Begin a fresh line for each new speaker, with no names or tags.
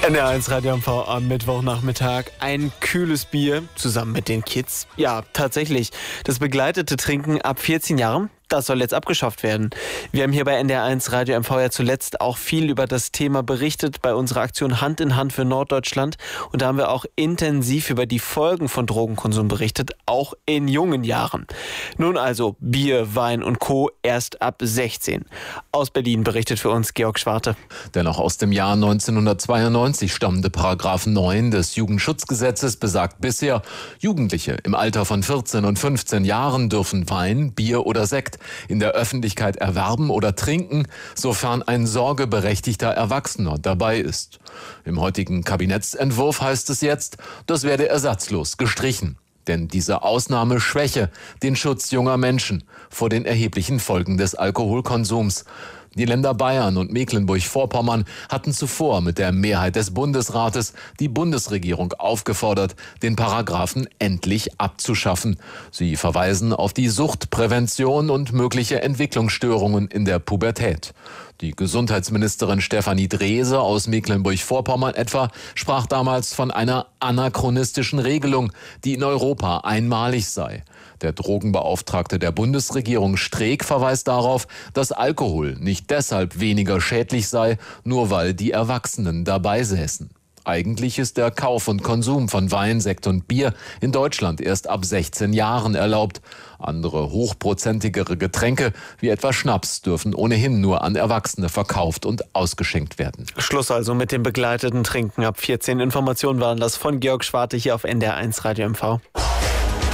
NDR1 Radio MV am Mittwochnachmittag. Ein kühles Bier zusammen mit den Kids. Ja, tatsächlich. Das begleitete Trinken ab 14 Jahren, das soll jetzt abgeschafft werden. Wir haben hier bei NDR1 Radio MV ja zuletzt auch viel über das Thema berichtet bei unserer Aktion Hand in Hand für Norddeutschland. Und da haben wir auch intensiv über die Folgen von Drogenkonsum berichtet, auch in jungen Jahren. Nun also Bier, Wein und Co. erst ab 16. Aus Berlin berichtet für uns Georg Schwarte.
Der noch aus dem Jahr 1992 stammende Paragraph 9 des Jugendschutzgesetzes besagt bisher, Jugendliche im Alter von 14 und 15 Jahren dürfen Wein, Bier oder Sekt in der Öffentlichkeit erwerben oder trinken, sofern ein sorgeberechtigter Erwachsener dabei ist. Im heutigen Kabinettsentwurf heißt es jetzt, das werde ersatzlos gestrichen. Denn diese Ausnahme schwäche den Schutz junger Menschen vor den erheblichen Folgen des Alkoholkonsums. Die Länder Bayern und Mecklenburg-Vorpommern hatten zuvor mit der Mehrheit des Bundesrates die Bundesregierung aufgefordert, den Paragraphen endlich abzuschaffen. Sie verweisen auf die Suchtprävention und mögliche Entwicklungsstörungen in der Pubertät. Die Gesundheitsministerin Stefanie Drese aus Mecklenburg-Vorpommern etwa sprach damals von einer anachronistischen Regelung, die in Europa einmalig sei. Der Drogenbeauftragte der Bundesregierung Streeck verweist darauf, dass Alkohol nicht deshalb weniger schädlich sei, nur weil die Erwachsenen dabei säßen. Eigentlich ist der Kauf und Konsum von Wein, Sekt und Bier in Deutschland erst ab 16 Jahren erlaubt. Andere hochprozentigere Getränke, wie etwa Schnaps, dürfen ohnehin nur an Erwachsene verkauft und ausgeschenkt werden.
Schluss also mit dem begleiteten Trinken ab 14. Informationen waren das von Georg Schwarte hier auf NDR1 Radio MV.